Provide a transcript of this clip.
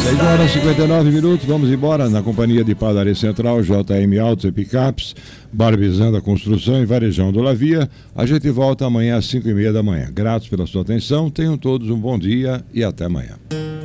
6 horas e 59 minutos, vamos embora na companhia de Padaria Central, JM Autos e Picapes, Barbizanda Construção e Varejão do Lavia. A gente volta amanhã às 5h30 da manhã. Gratos pela sua atenção, tenham todos um bom dia e até amanhã.